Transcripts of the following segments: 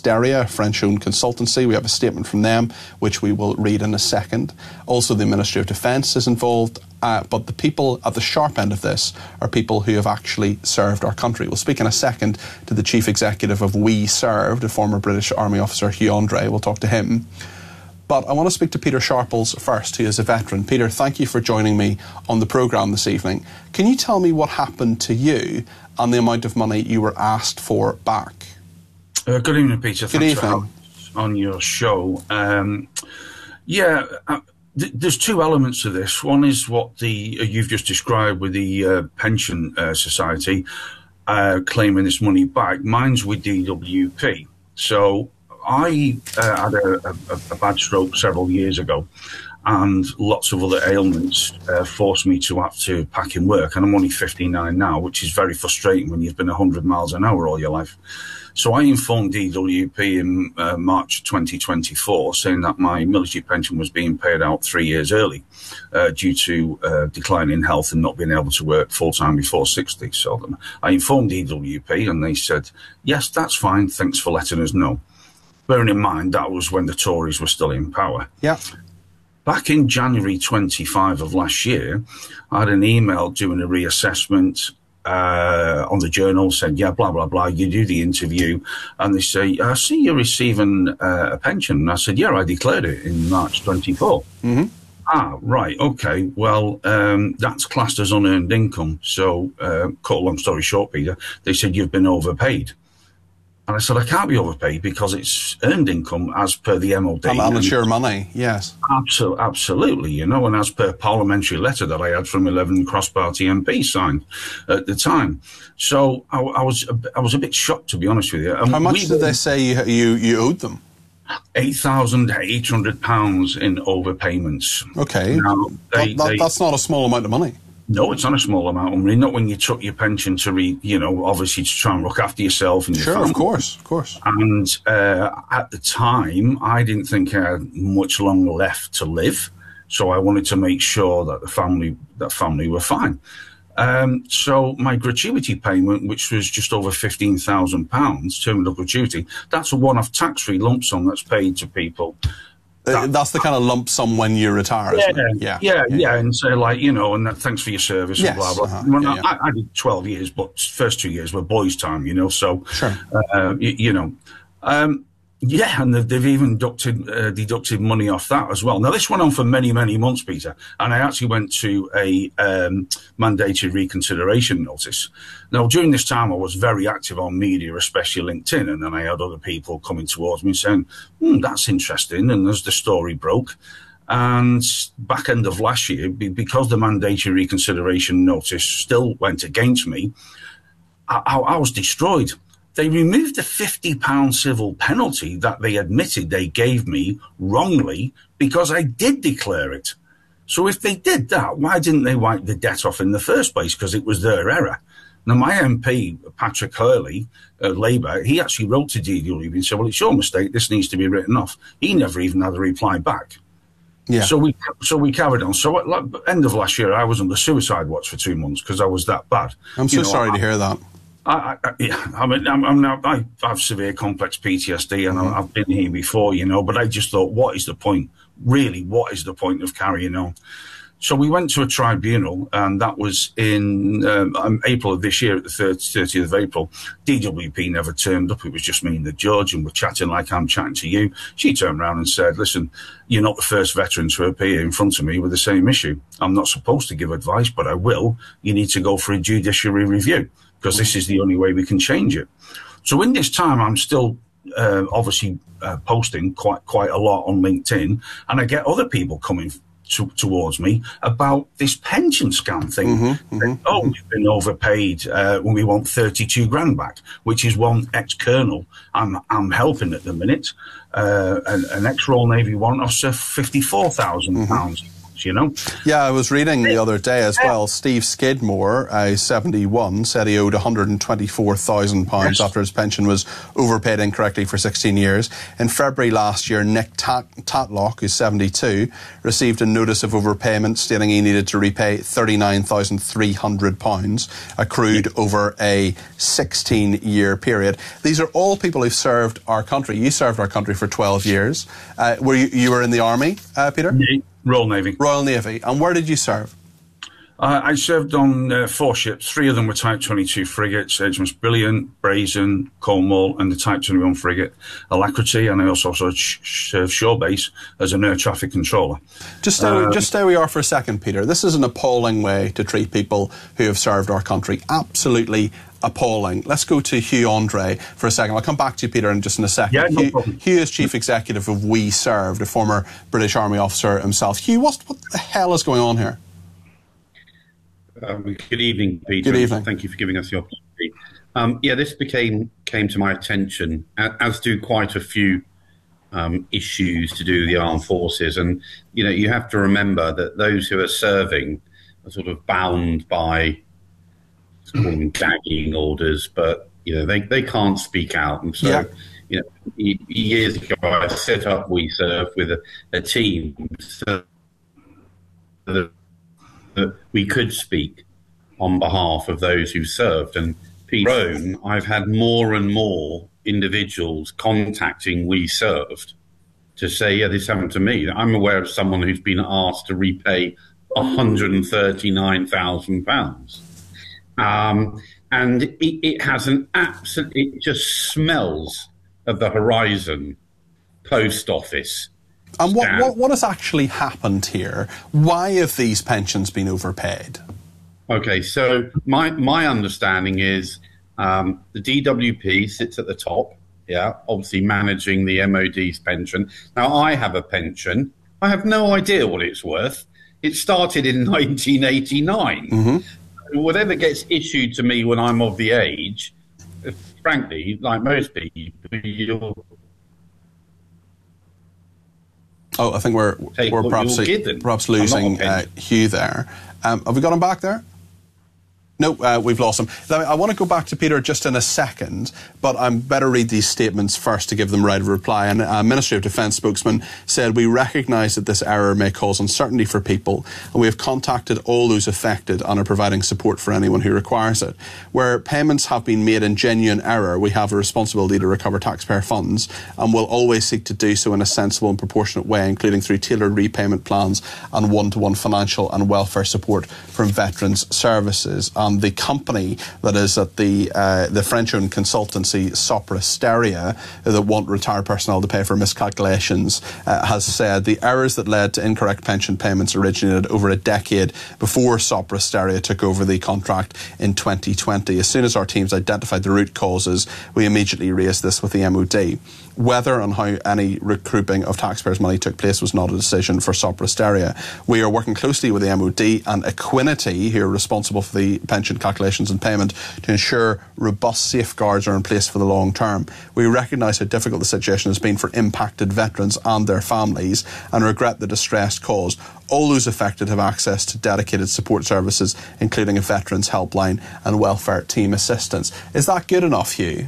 Asteria, a French-owned consultancy. We have a statement from them, which we will read in a second. Also, the Ministry of Defence is involved, but the people at the sharp end of this are people who have actually served our country. We'll speak in a second to the Chief Executive of We Served, a former British Army officer, Hugh Andre. We'll talk to him. But I want to speak to Peter Sharples first, who is a veteran. Peter, thank you for joining me on the programme this evening. Can you tell me what happened to you and the amount of money you were asked for back? Good evening, Peter. Good Thanks evening. for having us on your show. There's two elements to this. One is what you've just described with the pension society claiming this money back. Mine's with DWP. So I had a bad stroke several years ago, and lots of other ailments forced me to have to pack in work. And I'm only 59 now, which is very frustrating when you've been 100 miles an hour all your life. So I informed DWP in March 2024, saying that my military pension was being paid out 3 years early due to decline in health and not being able to work full-time before 60. So I informed DWP, and they said, yes, that's fine, thanks for letting us know. Bearing in mind, that was when the Tories were still in power. Yeah. Back in January 25 of last year, I had an email doing a reassessment on the journal, said, yeah, blah, blah, blah, you do the interview. And they say, I see you're receiving a pension. And I said, yeah, I declared it in March 24. Mm-hmm. Ah, right, okay. Well, that's classed as unearned income. So, cut a long story short, Peter, they said, you've been overpaid. And I said, I can't be overpaid because it's earned income as per the MOD. And it's your money, yes. Absolutely, you know, and as per parliamentary letter that I had from 11 cross-party MPs signed at the time. So I was a bit shocked, to be honest with you. And how much did they say you owed them? £8,800 in overpayments. Okay, now, that's not a small amount of money. No, it's not a small amount of money. Not when you took your pension to obviously to try and look after yourself and your family. Of course. And at the time, I didn't think I had much longer left to live, so I wanted to make sure that the family were fine. So my gratuity payment, which was just over £15,000 terminal gratuity, that's a one-off tax-free lump sum that's paid to people. That's the kind of lump sum when you retire, isn't it? Yeah. And so, and thanks for your service and blah, blah. I did 12 years, but first 2 years were boys' time, so, sure. And they've even deducted money off that as well. Now, this went on for many, many months, Peter, and I actually went to a mandatory reconsideration notice. Now, during this time, I was very active on media, especially LinkedIn, and then I had other people coming towards me saying, that's interesting, and as the story broke, and back end of last year, because the mandatory reconsideration notice still went against me, I was destroyed. They removed the £50 civil penalty that they admitted they gave me wrongly because I did declare it. So if they did that, why didn't they wipe the debt off in the first place? Because it was their error. Now, my MP, Patrick Hurley, Labour, he actually wrote to DWP and said, well, it's your mistake. This needs to be written off. He never even had a reply back. Yeah. So we carried on. So at the end of last year, I was on the suicide watch for 2 months because I was that bad. I'm so sorry to hear that. I have severe complex PTSD, and I've been here before, but I just thought, what is the point? Really, what is the point of carrying on? So we went to a tribunal, and that was in April of this year, at the 30th of April. DWP never turned up. It was just me and the judge, and we're chatting like I'm chatting to you. She turned around and said, listen, you're not the first veteran to appear in front of me with the same issue. I'm not supposed to give advice, but I will. You need to go for a judiciary review, because this is the only way we can change it. So in this time, I'm still obviously posting quite a lot on LinkedIn, and I get other people coming towards me about this pension scam thing. We've been overpaid when we want 32 grand back, which is one ex-colonel I'm helping at the minute, an ex-Royal Navy warrant officer, £54,000. you know. Yeah, I was reading the other day as well. Steve Skidmore, 71, said he owed £124,000 after his pension was overpaid incorrectly for 16 years. In February last year, Nick Tatlock, who's 72, received a notice of overpayment stating he needed to repay £39,300 accrued over a 16-year period. These are all people who've served our country. You served our country for 12 years. You were in the army, Peter? Royal Navy. Royal Navy. And where did you serve? I served on 4 ships. 3 of them were Type 22 frigates, HMS Brilliant, Brazen, Cornwall, and the Type 21 frigate, Alacrity, and I also served shore base as an air traffic controller. Just stay where we are for a second, Peter. This is an appalling way to treat people who have served our country. Absolutely appalling. Let's go to Hugh Andre for a second. I'll come back to you, Peter, in just in a second. Yeah, no problem. Hugh is Chief Executive of We Served, a former British Army officer himself. Hugh, what the hell is going on here? Good evening, Peter. Good evening. Thank you for giving us the opportunity. This came to my attention, as do quite a few issues to do with the armed forces. And, you know, you have to remember that those who are serving are sort of bound by, let's call them gagging orders, but, you know, they can't speak out. And so, yeah. You know, years ago, I set up We Serve with a team so that we could speak on behalf of those who served. And Peter, I've had more and more individuals contacting We Served to say, yeah, this happened to me. I'm aware of someone who's been asked to repay £139,000. And it has an absolute, it just smells of the Horizon post office. And what has actually happened here? Why have these pensions been overpaid? Okay, so my understanding is the DWP sits at the top, yeah, obviously managing the MOD's pension. Now, I have a pension. I have no idea what it's worth. It started in 1989. Mm-hmm. Whatever gets issued to me when I'm of the age, frankly, like most people, you'll... Oh, I think we're perhaps losing Hugh there. Have we got him back there? No, we've lost him. I want to go back to Peter just in a second, but I'm better read these statements first to give them right of reply. And Ministry of Defence spokesman said, we recognise that this error may cause uncertainty for people, and we have contacted all those affected and are providing support for anyone who requires it. Where payments have been made in genuine error, we have a responsibility to recover taxpayer funds, and will always seek to do so in a sensible and proportionate way, including through tailored repayment plans and one-to-one financial and welfare support from veterans' services. The company that is at the French-owned consultancy Sopra Steria, that want retired personnel to pay for miscalculations, has said the errors that led to incorrect pension payments originated over a decade before Sopra Steria took over the contract in 2020. As soon as our teams identified the root causes, we immediately raised this with the MOD. Whether and how any recouping of taxpayers' money took place was not a decision for Sopra Steria. We are working closely with the MOD and Equinity, who are responsible for the pension calculations and payment, to ensure robust safeguards are in place for the long term. We recognise how difficult the situation has been for impacted veterans and their families and regret the distress caused. All those affected have access to dedicated support services, including a veterans helpline and welfare team assistance. Is that good enough, Hugh?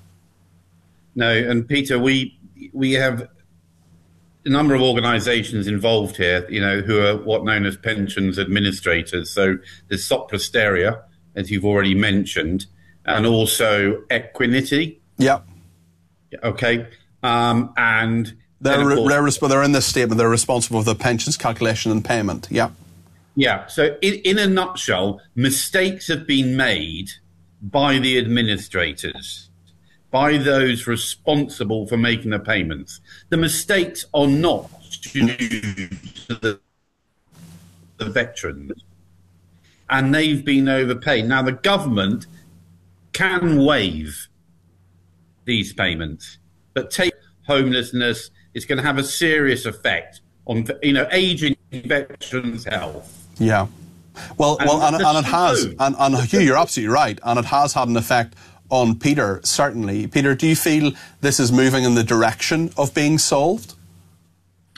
No, and Peter, we have a number of organisations involved here, you know, who are what known as pensions administrators. So there's Sopra Steria, as you've already mentioned, and also Equinity. Yep. Okay. And they're in this statement. They're responsible for the pensions calculation and payment. Yep. Yeah. So in a nutshell, mistakes have been made by the administrators, by those responsible for making the payments. The mistakes are not due to the veterans, and they've been overpaid. Now, the government can waive these payments, but take homelessness, it's going to have a serious effect on, you know, aging veterans' health. Yeah. Well, and it has. And Hugh, you're absolutely right. And it has had an effect on Peter, certainly. Peter, do you feel this is moving in the direction of being solved?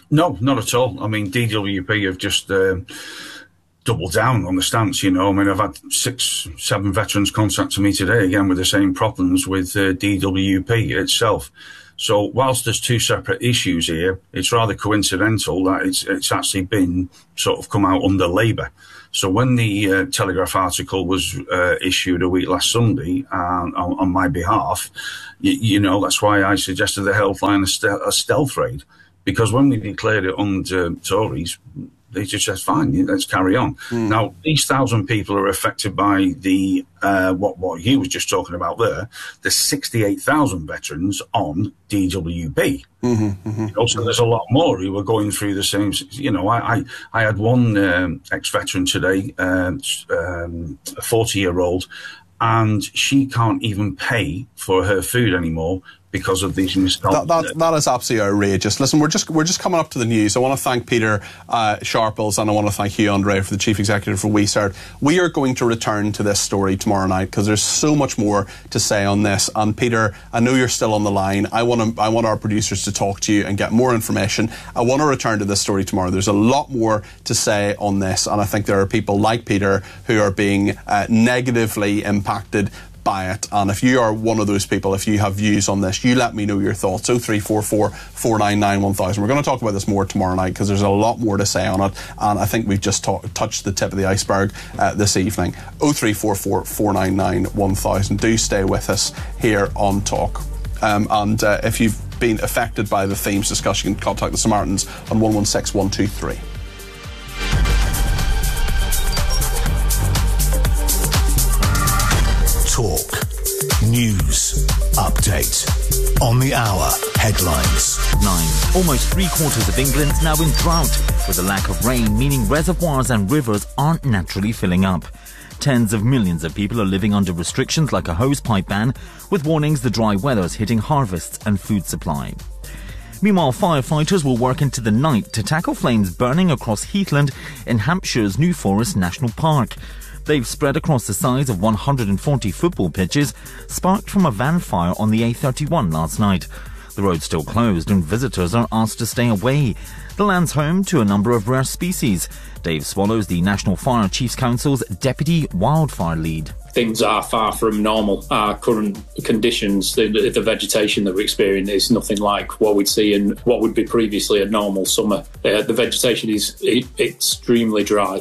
No, not at all. I mean, DWP have just doubled down on the stance, I mean, I've had 6, 7 veterans contacting me today, again, with the same problems with DWP itself. So whilst there's 2 separate issues here, it's rather coincidental that it's actually been sort of come out under Labour. So when the Telegraph article was issued a week last Sunday on my behalf, that's why I suggested the Healthline a stealth raid, because when we declared it under Tories, they just said, fine, let's carry on. Now, these 1,000 people are affected by the what he was just talking about there. There's 68,000 veterans on DWP. Also, there's a lot more who are going through the same. I had one ex-veteran today, a 40-year-old, and she can't even pay for her food anymore because of these misconduct. That is absolutely outrageous. Listen, we're just coming up to the news. I want to thank Peter Sharples, and I want to thank Hugh Andre for the Chief Executive for WeCert. We are going to return to this story tomorrow night because there's so much more to say on this. And Peter, I know you're still on the line. I want our producers to talk to you and get more information. I want to return to this story tomorrow. There's a lot more to say on this, and I think there are people like Peter who are being negatively impacted by it. And if you are one of those people, if you have views on this, you let me know your thoughts. 0344 499 1000. We're going to talk about this more tomorrow night because there's a lot more to say on it, and I think we've just touched the tip of the iceberg this evening. 0344 499 1000. Do stay with us here on Talk. And if you've been affected by the themes discussed, you can contact the Samaritans on 116 123. Talk. News. Update. On the hour. Headlines. 9. Almost 3/4 of England's now in drought, with a lack of rain meaning reservoirs and rivers aren't naturally filling up. Tens of millions of people are living under restrictions like a hosepipe ban, with warnings the dry weather's hitting harvests and food supply. Meanwhile, firefighters will work into the night to tackle flames burning across Heathland in Hampshire's New Forest National Park. They've spread across the size of 140 football pitches, sparked from a van fire on the A31 last night. The road's still closed and visitors are asked to stay away. The land's home to a number of rare species. Dave Swallows, the National Fire Chiefs Council's Deputy Wildfire Lead. Things are far from normal. Our current conditions, the vegetation that we're experiencing is nothing like what we'd see in what would be previously a normal summer. The vegetation is extremely dry.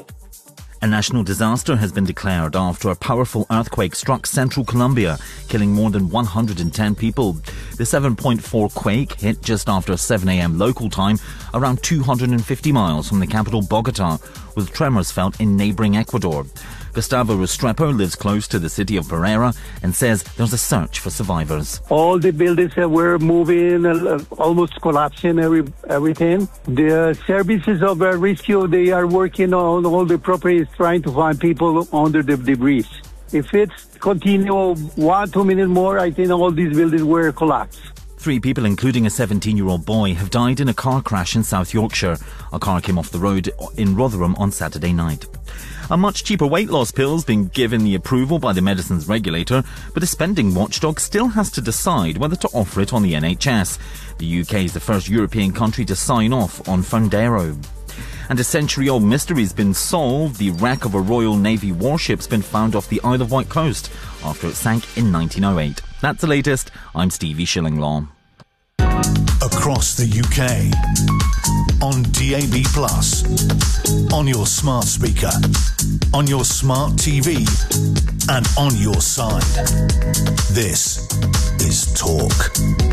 A national disaster has been declared after a powerful earthquake struck central Colombia, killing more than 110 people. The 7.4 quake hit just after 7 a.m. local time, around 250 miles from the capital Bogota, with tremors felt in neighbouring Ecuador. Gustavo Restrepo lives close to the city of Pereira and says there's a search for survivors. All the buildings were moving, almost collapsing, everything. The services of rescue, they are working on all the properties, trying to find people under the debris. If it's continue 1-2 minutes more, I think all these buildings were collapsed. 3 people, including a 17-year-old boy, have died in a car crash in South Yorkshire. A car came off the road in Rotherham on Saturday night. A much cheaper weight loss pill's been given the approval by the medicines regulator, but a spending watchdog still has to decide whether to offer it on the NHS. The UK is the first European country to sign off on Fundero. And a century-old mystery's been solved. The wreck of a Royal Navy warship's been found off the Isle of Wight coast after it sank in 1908. That's the latest. I'm Stevie Shillinglaw. Across the UK. On DAB+. On your smart speaker. On your smart TV. And on your side. This is Talk.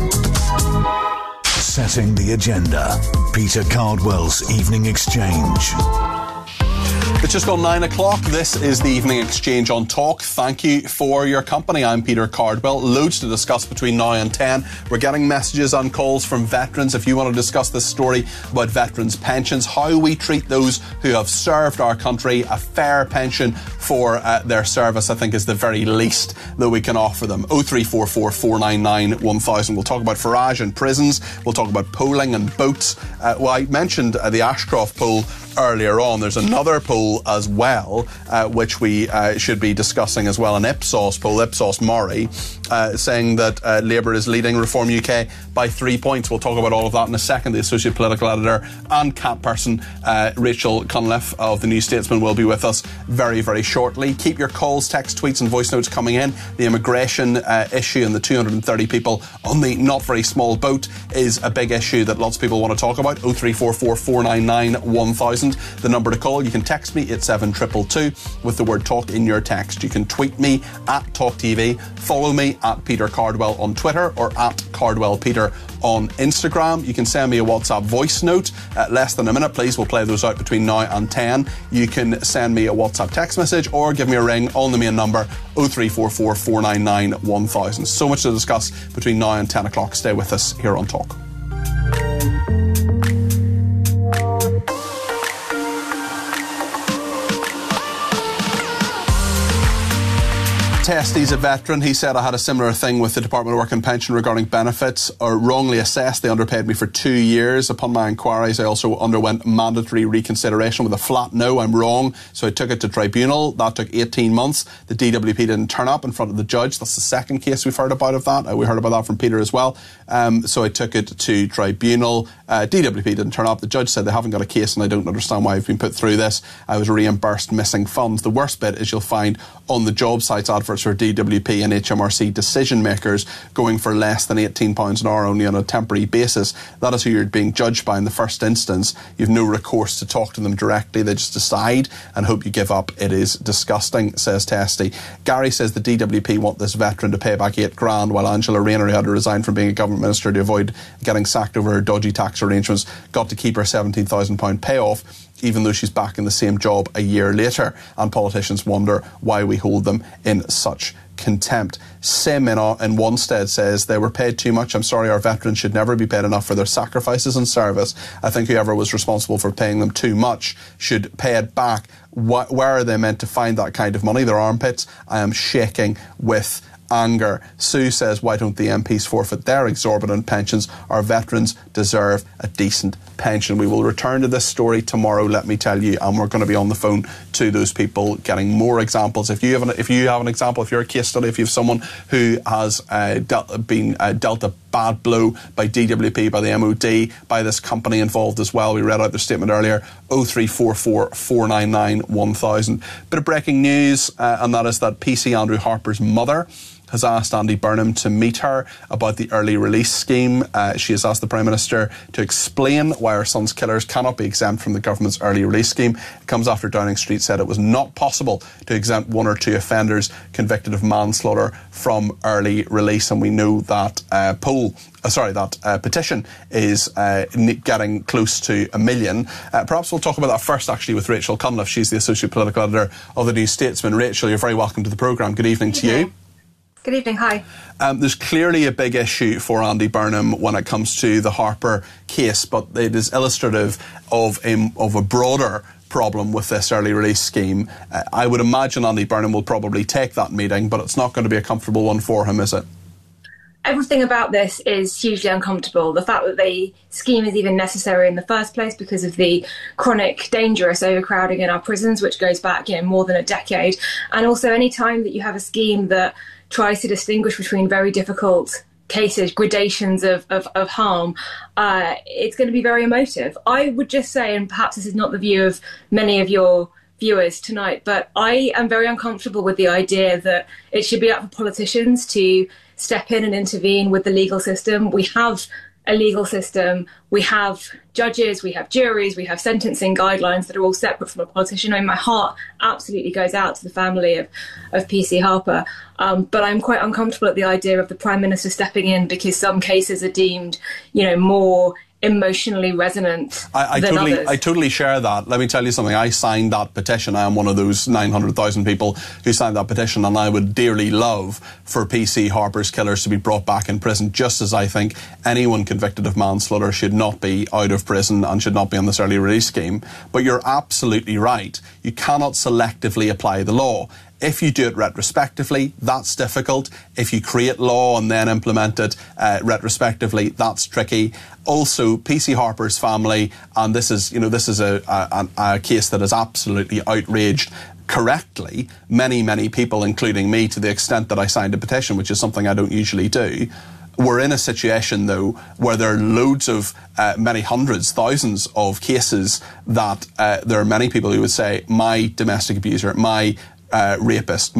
Setting the agenda. Peter Cardwell's Evening Exchange. It's just gone 9 o'clock. This is the Evening Exchange on Talk. Thank you for your company. I'm Peter Cardwell. Loads to discuss between now and 10. We're getting messages and calls from veterans. If you want to discuss this story about veterans' pensions, how we treat those who have served our country, a fair pension for their service, I think is the very least that we can offer them. 0344 499 1000. We'll talk about Farage and prisons. We'll talk about polling and boats. Well, I mentioned the Ashcroft poll earlier on. There's another poll as well, which we should be discussing as well, an Ipsos poll, Ipsos Mori, saying that Labour is leading Reform UK by 3 points. We'll talk about all of that in a second. The Associate Political Editor and cat person, Rachel Cunliffe of the New Statesman, will be with us very, very shortly. Keep your calls, text, tweets and voice notes coming in. The immigration issue and the 230 people on the not very small boat is a big issue that lots of people want to talk about. 0344 499 1000, the number to call. You can text me at 72222 with the word talk in your text. You can tweet me at TalkTV, follow me at Peter Cardwell on Twitter or at CardwellPeter on Instagram. You can send me a WhatsApp voice note at less than a minute, please. We'll play those out between now and 10. You can send me a WhatsApp text message or give me a ring on the main number 0344 499 1000. So much to discuss between now and 10 o'clock. Stay with us here on Talk. Testy's a veteran. He said I had a similar thing with the Department of Work and Pension regarding benefits, or wrongly assessed. They underpaid me for 2 years. Upon my inquiries, I also underwent mandatory reconsideration with a flat no, I'm wrong. So I took it to tribunal. That took 18 months. The DWP didn't turn up in front of the judge. That's the second case we've heard about of that. We heard about that from Peter as well. So I took it to tribunal. DWP didn't turn up. The judge said they haven't got a case and I don't understand why I've been put through this. I was reimbursed missing funds. The worst bit is you'll find on the job sites adverts for DWP and HMRC decision makers going for less than £18 an hour only on a temporary basis. That is who you're being judged by in the first instance. You've no recourse to talk to them directly. They just decide and hope you give up. It is disgusting, says Testy. Gary says the DWP want this veteran to pay back $8,000 while Angela Rayner, who had to resign from being a government minister to avoid getting sacked over her dodgy tax arrangements, got to keep her £17,000 payoff, even though she's back in the same job a year later. And politicians wonder why we hold them in such contempt. Sim in Wanstead says they were paid too much. I'm sorry, our veterans should never be paid enough for their sacrifices and service. I think whoever was responsible for paying them too much should pay it back. Where are they meant to find that kind of money? Their armpits? I am shaking with anger. Sue says, why don't the MPs forfeit their exorbitant pensions? Our veterans deserve a decent pension. We will return to this story tomorrow, let me tell you, and we're going to be on the phone to those people, getting more examples. If you have an example, if you're a case study, if you have someone who has been dealt a bad blow by DWP, by the MOD, by this company involved as well, we read out their statement earlier, 0344 499 1000. Bit of breaking news, and that is that PC Andrew Harper's mother has asked Andy Burnham to meet her about the early release scheme. She has asked the Prime Minister to explain why her son's killers cannot be exempt from the government's early release scheme. It comes after Downing Street said it was not possible to exempt one or two offenders convicted of manslaughter from early release, and we know that petition is getting close to 1 million. Perhaps we'll talk about that first, actually, with Rachel Cunliffe. She's the Associate Political Editor of the New Statesman. Rachel, you're very welcome to the programme. Good evening to you. Good evening, hi. There's clearly a big issue for Andy Burnham when it comes to the Harper case, but it is illustrative of a broader problem with this early release scheme. I would imagine Andy Burnham will probably take that meeting, but it's not going to be a comfortable one for him, is it? Everything about this is hugely uncomfortable. The fact that the scheme is even necessary in the first place because of the chronic, dangerous overcrowding in our prisons, which goes back more than a decade. And also any time that you have a scheme that tries to distinguish between very difficult cases, gradations of harm, it's going to be very emotive. I would just say, and perhaps this is not the view of many of your viewers tonight, but I am very uncomfortable with the idea that it should be up for politicians to step in and intervene with the legal system. We have a legal system, we have judges, we have juries, we have sentencing guidelines that are all separate from a politician. I mean, my heart absolutely goes out to the family of PC Harper, but I'm quite uncomfortable at the idea of the Prime Minister stepping in because some cases are deemed, more emotionally resonant than others. I totally share that. Let me tell you something. I signed that petition. I am one of those 900,000 people who signed that petition, and I would dearly love for PC Harper's killers to be brought back in prison, just as I think anyone convicted of manslaughter should not be out of prison and should not be on this early release scheme. But you're absolutely right. You cannot selectively apply the law. If you do it retrospectively, that's difficult. If you create law and then implement it retrospectively, that's tricky. Also, PC Harper's family, and this is a case that has absolutely outraged correctly, many people, including me, to the extent that I signed a petition, which is something I don't usually do, we're in a situation, though, where there are loads of, many hundreds, thousands of cases that there are many people who would say, my domestic abuser, my rapist,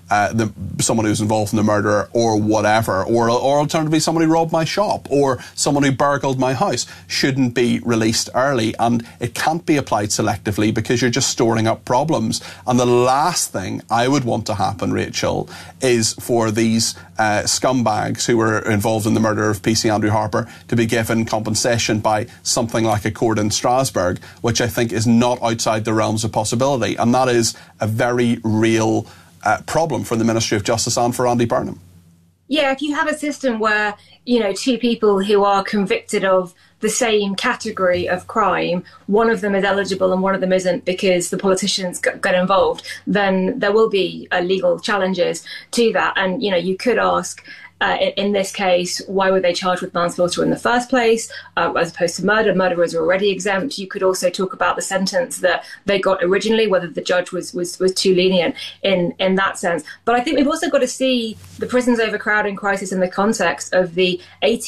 someone who's involved in the murder or whatever, or alternatively someone who robbed my shop or someone who burgled my house, shouldn't be released early, and it can't be applied selectively because you're just storing up problems. And the last thing I would want to happen, Rachel, is for these scumbags who were involved in the murder of PC Andrew Harper to be given compensation by something like a court in Strasbourg, which I think is not outside the realms of possibility, and that is a very real problem for the Ministry of Justice and for Andy Burnham. Yeah, if you have a system where, two people who are convicted of the same category of crime, one of them is eligible and one of them isn't because the politicians got involved, then there will be legal challenges to that. And, you could ask, in this case, why were they charged with manslaughter in the first place, as opposed to murder? Murderers are already exempt. You could also talk about the sentence that they got originally, whether the judge was too lenient in that sense. But I think we've also got to see the prisons overcrowding crisis in the context of the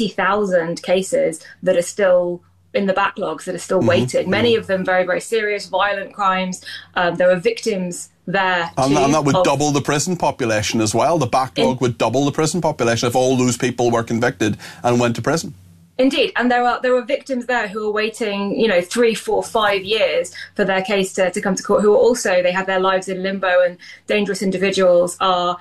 80,000 cases that are still in the backlogs, that are still waiting. Many of them very, very serious, violent crimes. There are victims there. And that would double the prison population as well. The backlog would double the prison population if all those people were convicted and went to prison. Indeed, and there are victims there who are waiting, 3, 4, 5 years for their case to come to court, who are also, they have their lives in limbo, and dangerous individuals are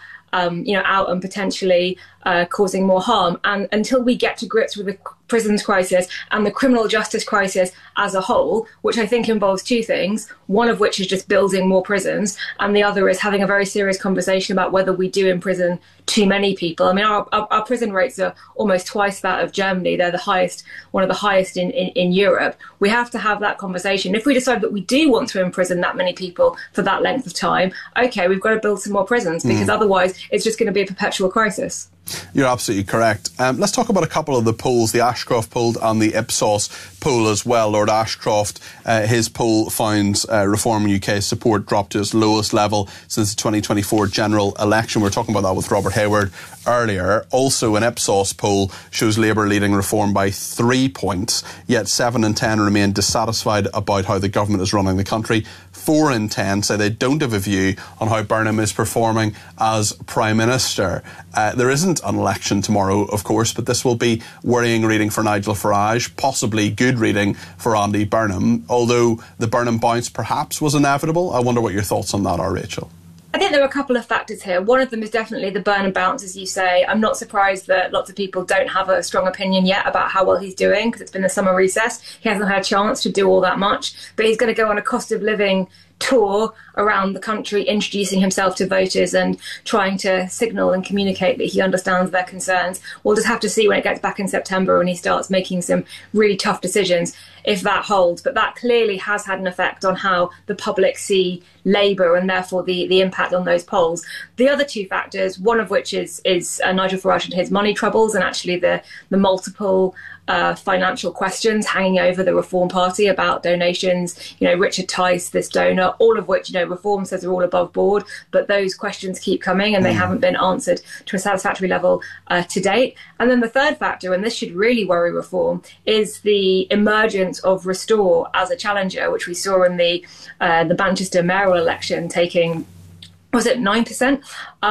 out and potentially causing more harm. And until we get to grips with the prisons crisis and the criminal justice crisis as a whole, which I think involves two things, one of which is just building more prisons, and the other is having a very serious conversation about whether we do imprison too many people. I mean, our prison rates are almost twice that of Germany. They're the highest, one of the highest in Europe. We have to have that conversation. If we decide that we do want to imprison that many people for that length of time, okay, we've got to build some more prisons, because otherwise it's just going to be a perpetual crisis. You're absolutely correct. Let's talk about a couple of the polls, the Ashcroft poll and the Ipsos poll as well. Lord Ashcroft, his poll finds Reform UK's support dropped to its lowest level since the 2024 general election. We were talking about that with Robert Hayward earlier. Also, an Ipsos poll shows Labour leading Reform by 3 points, yet 7 in 10 remain dissatisfied about how the government is running the country. 4 in 10 say they don't have a view on how Burnham is performing as Prime Minister. There isn't an election tomorrow, of course, but this will be worrying reading for Nigel Farage, possibly good reading for Andy Burnham, although the Burnham bounce perhaps was inevitable. I wonder what your thoughts on that are, Rachel. I think there are a couple of factors here. One of them is definitely the Burnham bounce, as you say. I'm not surprised that lots of people don't have a strong opinion yet about how well he's doing, because it's been the summer recess. He hasn't had a chance to do all that much, but he's going to go on a cost of living tour around the country, introducing himself to voters and trying to signal and communicate that he understands their concerns. We'll just have to see when it gets back in September, when he starts making some really tough decisions, if that holds. But that clearly has had an effect on how the public see Labour, and therefore the impact on those polls. The other two factors, one of which is Nigel Farage and his money troubles, and actually the multiple financial questions hanging over the Reform Party about donations. Richard Tice, this donor, all of which, Reform says are all above board, but those questions keep coming and they haven't been answered to a satisfactory level to date. And then the third factor, and this should really worry Reform, is the emergence of Restore as a challenger, which we saw in the Manchester mayoral election taking, was it 9%?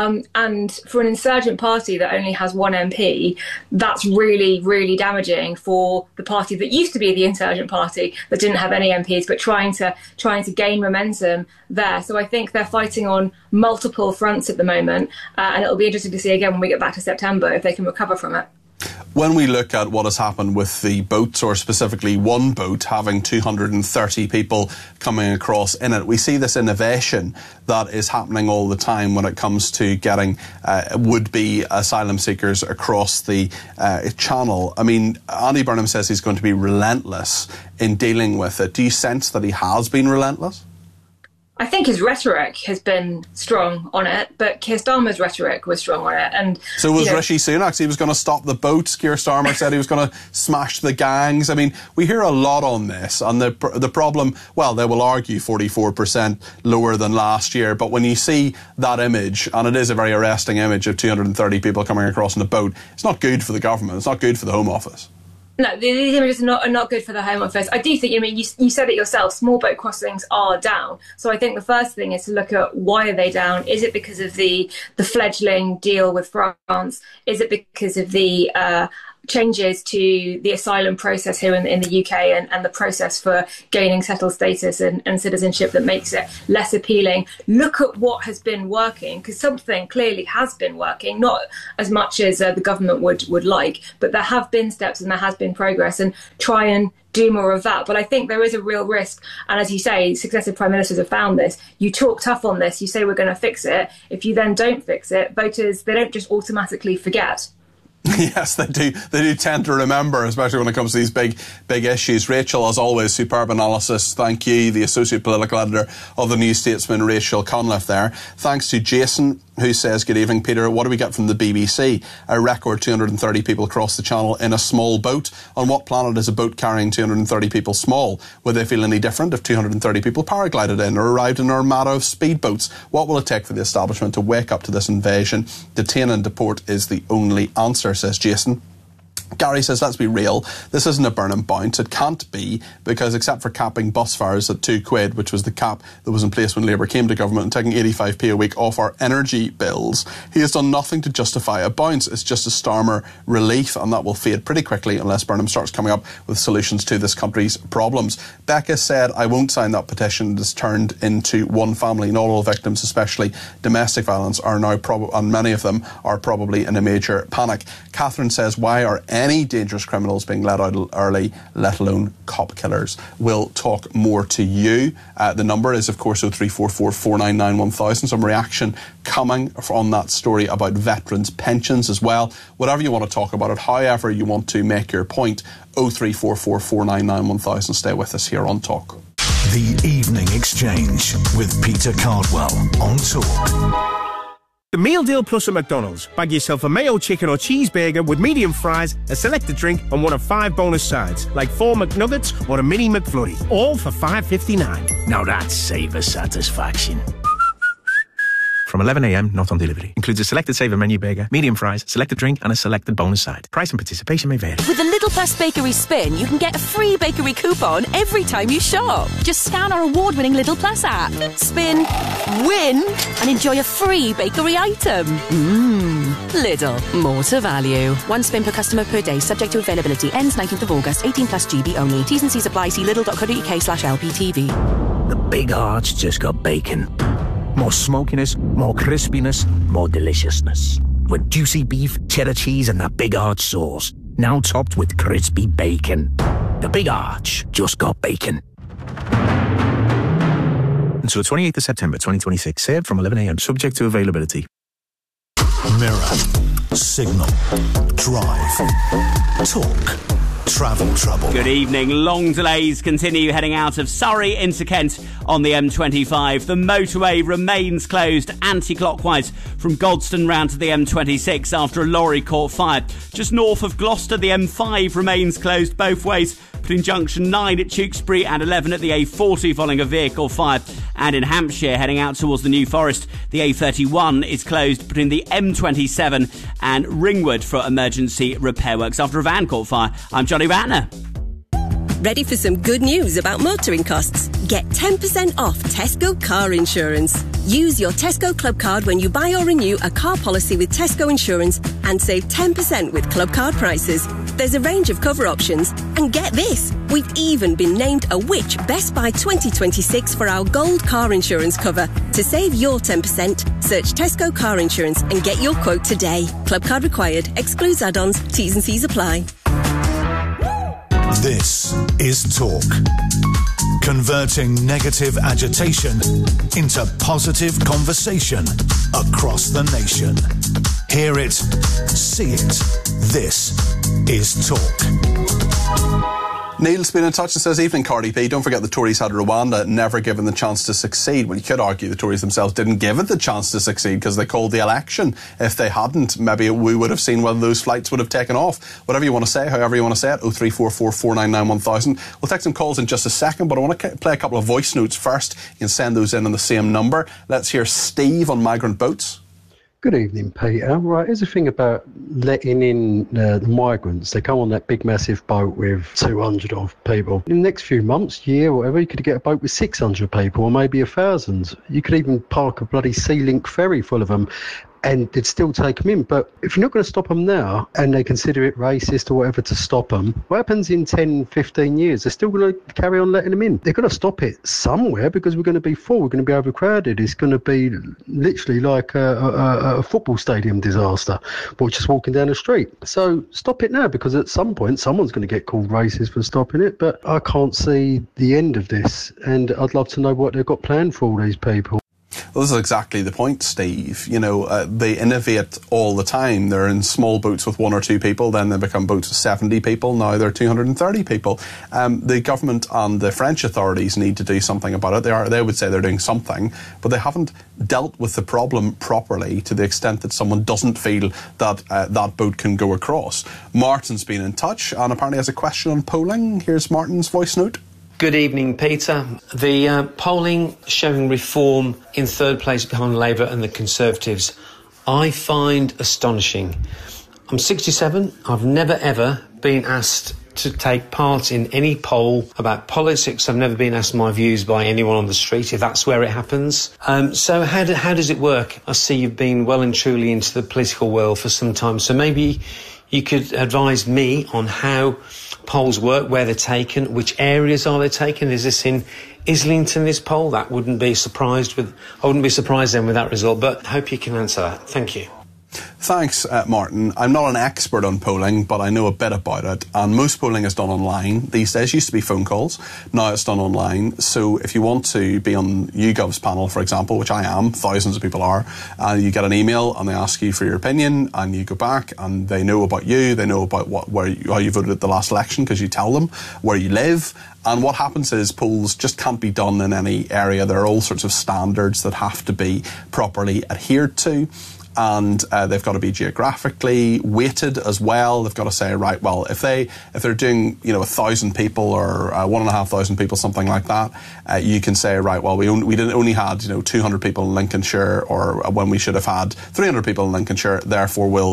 And for an insurgent party that only has one MP, that's really, really damaging for the party that used to be the insurgent party that didn't have any MPs, but trying to gain momentum there. So I think they're fighting on multiple fronts at the moment, and it'll be interesting to see again when we get back to September if they can recover from it. When we look at what has happened with the boats, or specifically one boat having 230 people coming across in it, we see this innovation that is happening all the time when it comes to getting would-be asylum seekers across the channel. I mean, Andy Burnham says he's going to be relentless in dealing with it. Do you sense that he has been relentless? I think his rhetoric has been strong on it, but Keir Starmer's rhetoric was strong on it. And so was Rishi Sunak's. He was going to stop the boats. Keir Starmer said he was going to smash the gangs. I mean, we hear a lot on this, and the problem, well, they will argue 44% lower than last year, but when you see that image, and it is a very arresting image of 230 people coming across in a boat, it's not good for the government. It's not good for the Home Office. No, these images are not good for the Home Office. I do think, you said it yourself, small boat crossings are down. So I think the first thing is to look at why are they down? Is it because of the fledgling deal with France? Is it because of the changes to the asylum process here in the UK and the process for gaining settled status and citizenship that makes it less appealing? Look at what has been working, because something clearly has been working, not as much as the government would like, but there have been steps and there has been progress, and try and do more of that. But I think there is a real risk, and as you say, successive prime ministers have found this. You talk tough on this, you say we're going to fix it. If you then don't fix it, voters, they don't just automatically forget. Yes, they do. They do tend to remember, especially when it comes to these big issues. Rachel, as always, superb analysis. Thank you, the associate political editor of the New Statesman, Rachel Conliffe there. Thanks to Jason, who says, good evening, Peter. What do we get from the BBC? A record 230 people across the channel in a small boat. On what planet is a boat carrying 230 people small? Would they feel any different if 230 people paraglided in or arrived in an armada of speedboats? What will it take for the establishment to wake up to this invasion? Detain and deport is the only answer, says Jason. Gary says, let's be real, this isn't a burn and bounce. It can't be, because except for capping bus fares at £2, which was the cap that was in place when Labour came to government, and taking 85p a week off our energy bills, he has done nothing to justify a bounce. It's just a Starmer relief, and that will fade pretty quickly unless Burnham starts coming up with solutions to this country's problems. Becca said, I won't sign that petition. It has turned into one family. Not all victims, especially domestic violence, are now and many of them are probably in a major panic. Catherine says, why are any dangerous criminals being let out early, let alone cop killers? We'll talk more to you. The number is, of course, 0344 499 1000. Some reaction coming on that story about veterans' pensions as well. Whatever you want to talk about it, however you want to make your point, 0344 499 1000. Stay with us here on Talk. The Evening Exchange with Peter Cardwell on Talk. The Meal Deal Plus at McDonald's. Bag yourself a mayo chicken or cheeseburger with medium fries, a selected drink, and one of 5 bonus sides, like 4 McNuggets or a mini McFlurry, all for $5.59. Now that's savor satisfaction. From 11 a.m, not on delivery. Includes a selected saver menu burger, medium fries, selected drink, and a selected bonus side. Price and participation may vary. With the Little Plus Bakery Spin, you can get a free bakery coupon every time you shop. Just scan our award-winning Little Plus app, spin, win, and enjoy a free bakery item. Lidl, more to value. 1 spin per customer per day, subject to availability. Ends 19th of August, 18 plus GB only. T's and C's apply. See lidl.co.uk/LPTV. The Big Arch just got bacon. More smokiness, more crispiness, more deliciousness. With juicy beef, cheddar cheese, and that Big Arch sauce. Now topped with crispy bacon. The Big Arch just got bacon. Until the 28th of September 2026. Served from 11 a.m. Subject to availability. Mirror, Signal, Drive, Talk. Travel trouble. Good evening. Long delays continue heading out of Surrey into Kent on the M25. The motorway remains closed anti-clockwise from Godstone round to the M26 after a lorry caught fire. Just north of Gloucester, the M5 remains closed both ways between junction 9 at Tewkesbury and 11 at the A40 following a vehicle fire. And in Hampshire, heading out towards the New Forest, the A31 is closed between the M27 and Ringwood for emergency repair works after a van caught fire. I'm Johnny Ratner. Ready for some good news about motoring costs? Get 10% off Tesco car insurance. Use your Tesco Club card when you buy or renew a car policy with Tesco Insurance and save 10% with Club card prices. There's a range of cover options. And get this, we've even been named a Which Best Buy 2026 for our gold car insurance cover. To save your 10%, search Tesco car insurance and get your quote today. Club card required. Excludes add-ons. T's and C's apply. This is Talk. Converting negative agitation into positive conversation across the nation. Hear it, see it. This is Talk. Neil's been in touch and says, evening Cardi B, don't forget the Tories had Rwanda never given the chance to succeed. Well, you could argue the Tories themselves didn't give it the chance to succeed because they called the election. If they hadn't, maybe we would have seen whether those flights would have taken off. Whatever you want to say, however you want to say it, 0344 499 1000. We'll take some calls in just a second, but I want to play a couple of voice notes first. You can send those in on the same number. Let's hear Steve on migrant boats. Good evening, Peter. Right, here's the thing about letting in the migrants. They come on that big, massive boat with 200 of people. In the next few months, year, whatever, you could get a boat with 600 people or maybe 1,000. You could even park a bloody Sea Link ferry full of them and they'd still take them in. But if you're not going to stop them now and they consider it racist or whatever to stop them, what happens in 10, 15 years? They're still going to carry on letting them in. They're going to stop it somewhere because we're going to be full. We're going to be overcrowded. It's going to be literally like a football stadium disaster, but just walking down the street. So stop it now, because at some point someone's going to get called racist for stopping it. But I can't see the end of this, and I'd love to know what they've got planned for all these people. Well, this is exactly the point, Steve. You know, they innovate all the time. They're in small boats with 1 or 2 people, then they become boats with 70 people. Now they're 230 people. The government and the French authorities need to do something about it. They would say they're doing something, but they haven't dealt with the problem properly to the extent that someone doesn't feel that that boat can go across. Martin's been in touch and apparently has a question on polling. Here's Martin's voice note. Good evening, Peter. The polling showing Reform in third place behind Labour and the Conservatives, I find astonishing. I'm 67. I've never, ever been asked to take part in any poll about politics. I've never been asked my views by anyone on the street, if that's where it happens. So how does it work? I see you've been well and truly into the political world for some time, so maybe you could advise me on how polls work, where they're taken, which areas are they taken. Is this in Islington, this poll? I wouldn't be surprised then with that result, but I hope you can answer that. Thank you. Thanks, Martin. I'm not an expert on polling, but I know a bit about it. And most polling is done online these days. It used to be phone calls. Now it's done online. So if you want to be on YouGov's panel, for example, which I am, thousands of people are, and you get an email and they ask you for your opinion, and you go back and they know about you, they know about how you voted at the last election because you tell them where you live. And what happens is polls just can't be done in any area. There are all sorts of standards that have to be properly adhered to. And they've got to be geographically weighted as well. They've got to say, right, well, if they're doing 1,000 people or 1,500 people, something like that, you can say, right, well, we only had 200 people in Lincolnshire, or when we should have had 300 people in Lincolnshire. Therefore, we'll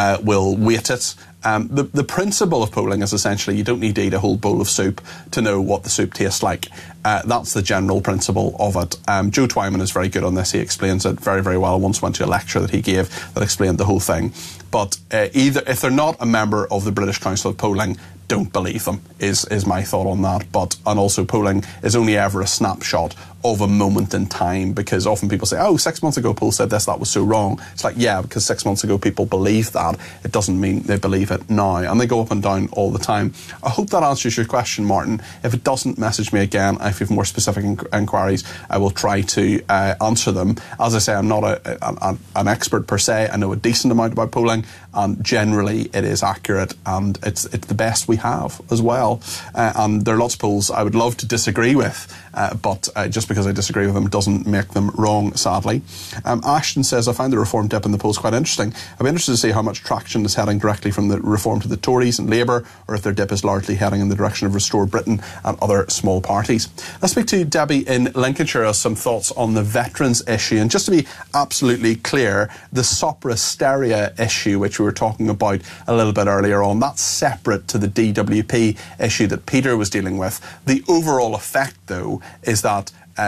weight it. The principle of polling is essentially you don't need to eat a whole bowl of soup to know what the soup tastes like. That's the general principle of it. Joe Twyman is very good on this. He explains it very, very well. I once went to a lecture that he gave that explained the whole thing. But either if they're not a member of the British Council of Polling, don't believe them, is my thought on that. And also polling is only ever a snapshot of a moment in time, because often people say, 6 months ago poll said this, that was so wrong. It's like, yeah, because 6 months ago people believed that. It doesn't mean they believe it now. And they go up and down all the time. I hope that answers your question, Martin. If it doesn't, message me again. If you have more specific inquiries, I will try to answer them. As I say, I'm not an expert per se. I know a decent amount about polling, and generally it is accurate, and it's the best we have as well. And there are lots of polls I would love to disagree with, but just because I disagree with them doesn't make them wrong, sadly. Ashton says, I find the Reform dip in the polls quite interesting. I'd be interested to see how much traction is heading directly from the Reform to the Tories and Labour, or if their dip is largely heading in the direction of Restore Britain and other small parties. Let's speak to Debbie in Lincolnshire as some thoughts on the veterans issue. And just to be absolutely clear, the Sopra Steria issue, which we were talking about a little bit earlier on, that's separate to the DWP issue that Peter was dealing with. The overall effect, though, is that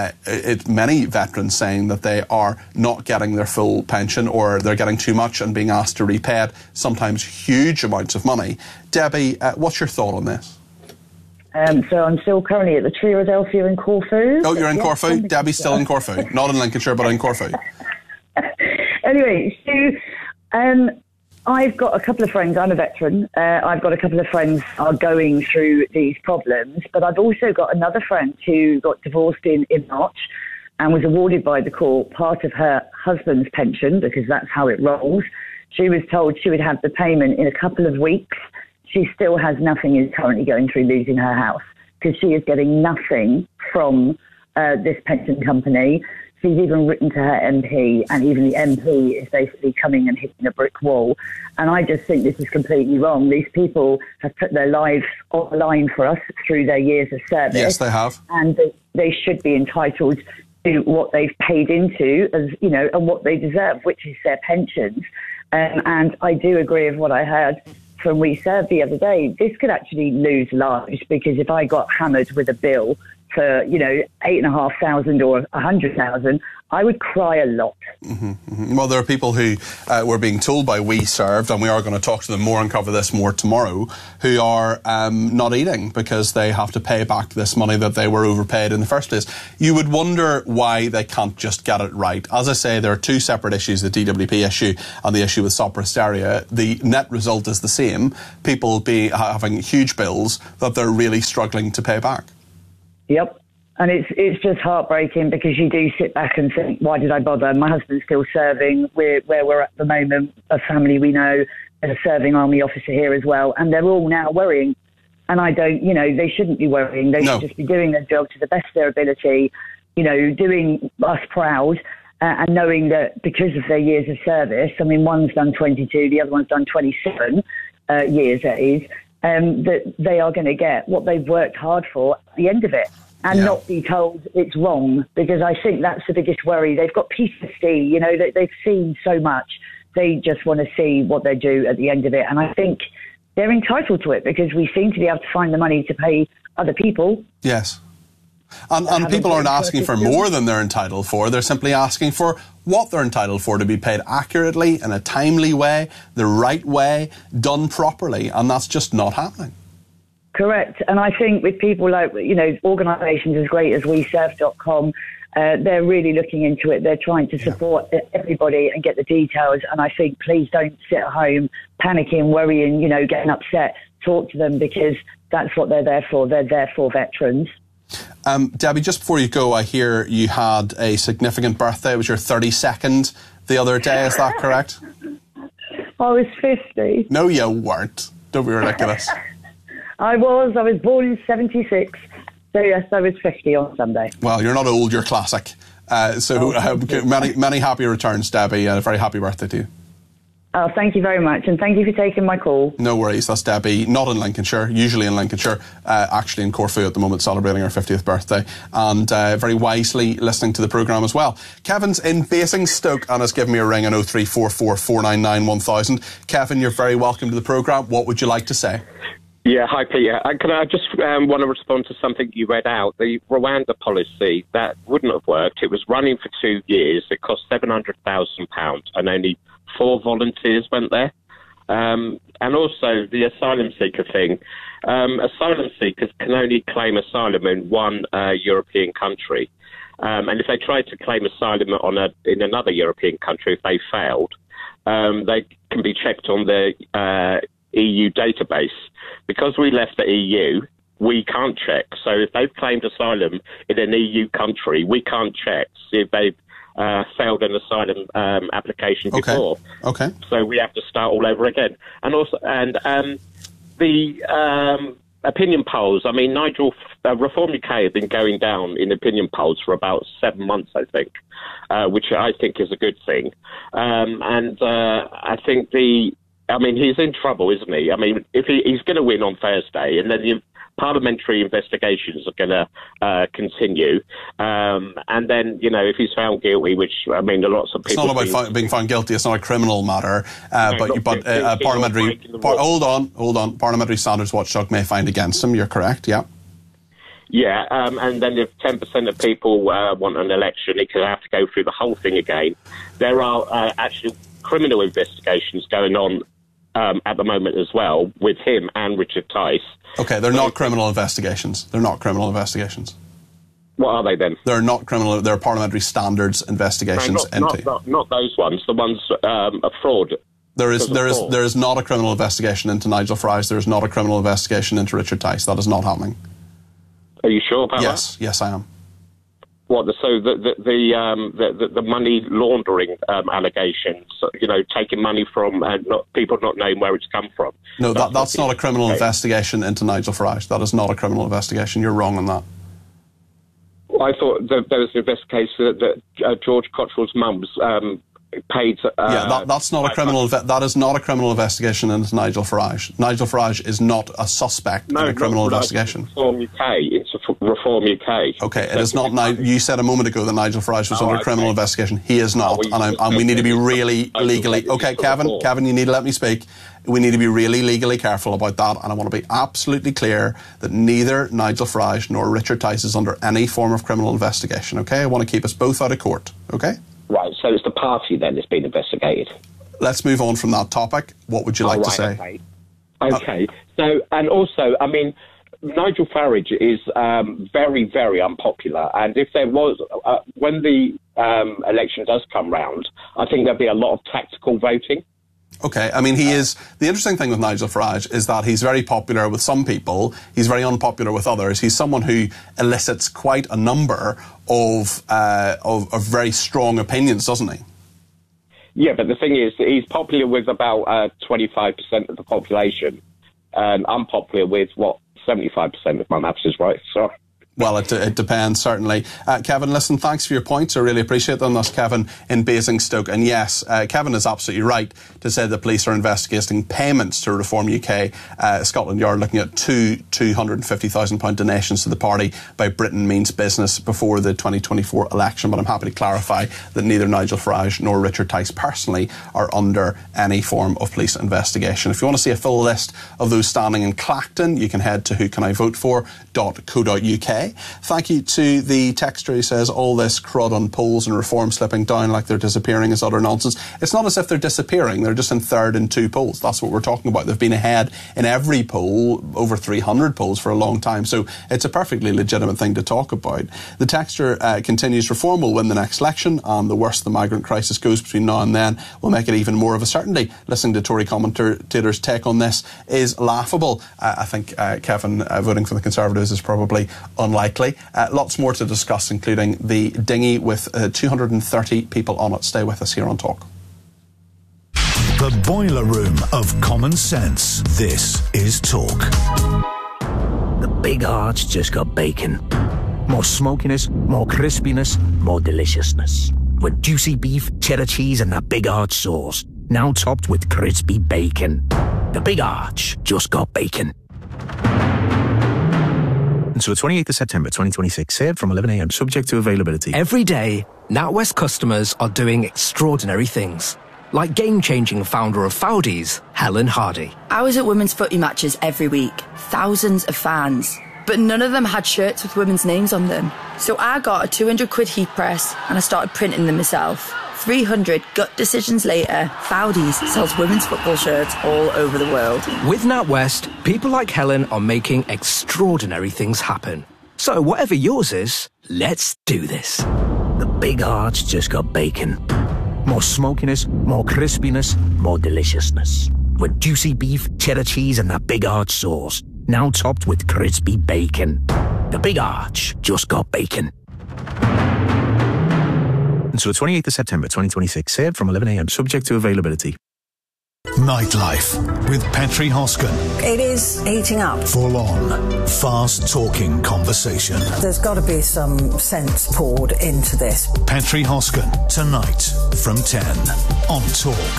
many veterans saying that they are not getting their full pension, or they're getting too much and being asked to repay it, sometimes huge amounts of money. Debbie, what's your thought on this? So I'm still currently at the Triadelphia in Corfu. Oh, you're in Corfu? Debbie's still in Corfu. Not in Lincolnshire, but in Corfu. Anyway, so I've got a couple of friends. I'm a veteran. I've got a couple of friends who are going through these problems, but I've also got another friend who got divorced in March and was awarded by the court part of her husband's pension, because that's how it rolls. She was told she would have the payment in a couple of weeks. she still has nothing, is currently going through losing her house because she is getting nothing from this pension company. She's even written to her MP, and even the MP is basically coming and hitting a brick wall. And I just think this is completely wrong. These people have put their lives on the line for us through their years of service. Yes, they have. And they should be entitled to what they've paid into, as you know, and what they deserve, which is their pensions. And I do agree with what I heard from We Serve the other day. This could actually lose lives, because if I got hammered with a bill for, you know, 8,500 or 100,000, I would cry a lot. Well, there are people who were being told by We Served, and we are going to talk to them more and cover this more tomorrow, who are not eating because they have to pay back this money that they were overpaid in the first place. You would wonder why they can't just get it right. As I say, there are two separate issues, the DWP issue and the issue with Sopra Steria. The net result is the same. People having huge bills that they're really struggling to pay back. Yep. And it's just heartbreaking, because you do sit back and think, why did I bother? My husband's still serving. Where we're at the moment, a family we know, and a serving army officer here as well. And they're all now worrying. And I don't, you know, they shouldn't be worrying. They should just be doing their job to the best of their ability, you know, doing us proud, and knowing that because of their years of service, I mean, one's done 22, the other one's done 27 years, that is, that they are going to get what they've worked hard for at the end of it. And not be told it's wrong, because I think that's the biggest worry. They've got PTSD, you know, they've seen so much. They just want to see what they do at the end of it. And I think they're entitled to it, because we seem to be able to find the money to pay other people. Yes. And people aren't asking for more than they're entitled for. They're simply asking for what they're entitled for, to be paid accurately, in a timely way, the right way, done properly. And that's just not happening. Correct. And I think with people like, you know, organisations as great as WeServe.com, they're really looking into it. They're trying to support everybody and get the details. And I think, please don't sit at home panicking, worrying, you know, getting upset. Talk to them, because that's what they're there for. They're there for veterans. Debbie, just before you go, I hear you had a significant birthday. It was your 32nd the other day. Is that correct? I was 50. No, you weren't. Don't be ridiculous. I was born in 76. So yes, I was 50 on Sunday. Well, you're not old, you're classic. Many happy returns, Debbie, and a very happy birthday to you. Oh, thank you very much, and thank you for taking my call. No worries, that's Debbie, not in Lincolnshire, usually in Lincolnshire, actually in Corfu at the moment, celebrating her 50th birthday, and very wisely listening to the programme as well. Kevin's in Basingstoke and has given me a ring on 0344 499 1000. Kevin, you're very welcome to the programme. What would you like to say? Yeah, hi Peter. Can I just want to respond to something you read out? The Rwanda policy, that wouldn't have worked. It was running for 2 years. It cost £700,000 and only 4 volunteers went there. And also the asylum seeker thing. Asylum seekers can only claim asylum in one European country. And if they try to claim asylum in another European country, if they failed, they can be checked on the EU database. Because we left the EU, we can't check. So if they've claimed asylum in an EU country, we can't check, see if they've failed an asylum application before. Okay. So we have to start all over again. And also, the opinion polls, I mean, Reform UK have been going down in opinion polls for about 7 months, I think, which I think is a good thing. I think he's in trouble, isn't he? I mean, if he's going to win on Thursday, and then the parliamentary investigations are going to continue, and then, you know, if he's found guilty, which, I mean, lots of people... It's not about being found guilty, it's not a criminal matter, parliamentary... Hold on. Parliamentary Standards Watchdog may find against him, you're correct, yeah. Yeah, and then if 10% of people want an election, he could have to go through the whole thing again. There are actually criminal investigations going on at the moment as well, with him and Richard Tice. Okay, they're not criminal investigations. They're not criminal investigations. What are they then? They're not criminal. They're parliamentary standards investigations. Not those ones. The ones of fraud. There is not a criminal investigation into Nigel Farage. There is not a criminal investigation into Richard Tice. That is not happening. Are you sure about that? Yes, I am. The money laundering allegations, taking money from people not knowing where it's come from. No, that's not a criminal investigation into Nigel Farage. That is not a criminal investigation. You're wrong on that. I thought there was an investigation that George Cottrell's mum was paid. That's not a criminal. That is not a criminal investigation into Nigel Farage. Nigel Farage is not a suspect in a criminal investigation. Reform UK. It's a Reform UK. Okay, it is not. Now, you said a moment ago that Nigel Farage was under a criminal investigation. He is not, and we need to be really legally. Okay, Kevin, you need to let me speak. We need to be really legally careful about that, and I want to be absolutely clear that neither Nigel Farage nor Richard Tice is under any form of criminal investigation. Okay, I want to keep us both out of court. Okay. Right, so it's the party then that's been investigated. Let's move on from that topic. What would you like to say? Okay. So, and also, I mean, Nigel Farage is very, very unpopular. And if there was, when the election does come round, I think there'll be a lot of tactical voting. Okay, I mean, he is. The interesting thing with Nigel Farage is that he's very popular with some people, he's very unpopular with others. He's someone who elicits quite a number of very strong opinions, doesn't he? Yeah, but the thing is, he's popular with about 25% of the population, and unpopular with, 75%, if my maths is right. So. Well, it depends, certainly. Kevin, listen, thanks for your points. I really appreciate them. That's Kevin in Basingstoke. And yes, Kevin is absolutely right to say the police are investigating payments to Reform UK. Scotland Yard looking at two £250,000 donations to the party by Britain Means Business before the 2024 election. But I'm happy to clarify that neither Nigel Farage nor Richard Tice personally are under any form of police investigation. If you want to see a full list of those standing in Clacton, you can head to whocanivotefor.co.uk. Thank you to the texter who says all this crud on polls and Reform slipping down like they're disappearing is utter nonsense. It's not as if they're disappearing. They're just in third in 2 polls. That's what we're talking about. They've been ahead in every poll, over 300 polls for a long time. So it's a perfectly legitimate thing to talk about. The texter continues, Reform will win the next election, and the worse the migrant crisis goes between now and then will make it even more of a certainty. Listening to Tory commentators' take on this is laughable. I think Kevin voting for the Conservatives is probably unlikely. Lots more to discuss, including the dinghy with 230 people on it. Stay with us here on Talk. The boiler room of common sense. This is Talk. The Big Arch just got bacon. More smokiness, more crispiness, more deliciousness. With juicy beef, cheddar cheese and that Big Arch sauce. Now topped with crispy bacon. The Big Arch just got bacon. Until the 28th of September 2026, served from 11 a.m, subject to availability. Every day, NatWest customers are doing extraordinary things. Like game-changing founder of Foudies, Helen Hardy. I was at women's footy matches every week. Thousands of fans. But none of them had shirts with women's names on them. So I got a 200 quid heat press and I started printing them myself. 300 gut decisions later, Foudies sells women's football shirts all over the world. With NatWest, people like Helen are making extraordinary things happen. So whatever yours is, let's do this. The Big Arch just got bacon. More smokiness, more crispiness, more deliciousness. With juicy beef, cheddar cheese and that Big Arch sauce. Now topped with crispy bacon. The Big Arch just got bacon. Until the 28th of September 2026, served from 11 a.m, subject to availability. Nightlife with Petri Hoskin. It is heating up. Full on, fast talking conversation. There's got to be some sense poured into this. Petri Hoskin, tonight from 10 on Talk.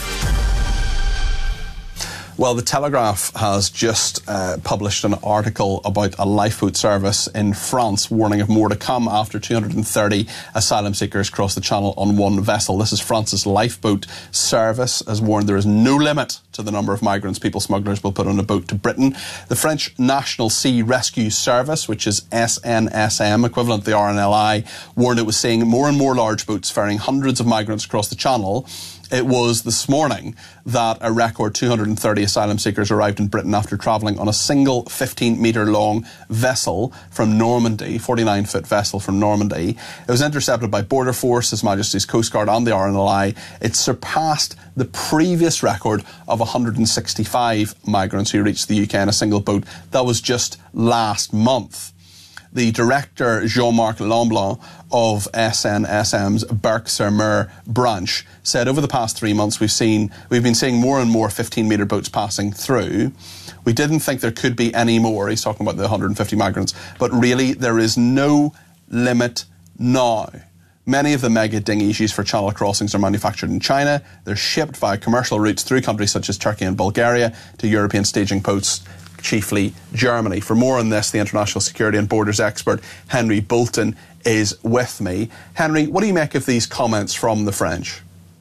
Well, The Telegraph has just published an article about a lifeboat service in France, warning of more to come after 230 asylum seekers crossed the channel on one vessel. This is France's lifeboat service has warned there is no limit to the number of migrants people smugglers will put on a boat to Britain. The French National Sea Rescue Service, which is SNSM, equivalent to the RNLI, warned it was seeing more and more large boats ferrying hundreds of migrants across the channel. It was this morning that a record 230 asylum seekers arrived in Britain after travelling on a single 15-metre-long vessel from Normandy, 49-foot vessel from Normandy. It was intercepted by Border Force, His Majesty's Coast Guard and the RNLI. It surpassed the previous record of 165 migrants who reached the UK in a single boat. That was just last month. the director, Jean-Marc Lemblin, of SNSM's Berck-sur-Mer branch, said over the past 3 months we've been seeing more and more 15-metre boats passing through. We didn't think there could be any more. He's talking about the 150 migrants. But really, there is no limit now. Many of the mega dinghies used for channel crossings are manufactured in China. They're shipped via commercial routes through countries such as Turkey and Bulgaria to European staging posts, chiefly Germany. For more on this, the international security and borders expert Henry Bolton is with me. Henry, what do you make of these comments from the French?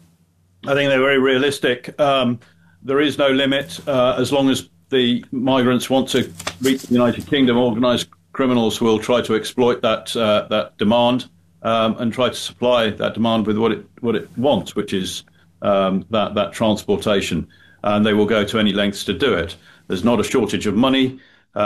I think they're very realistic. There is no limit as long as the migrants want to reach the United Kingdom. Organised criminals will try to exploit that demand and try to supply that demand with what it wants, which is that transportation, and they will go to any lengths to do it. There's not a shortage of money.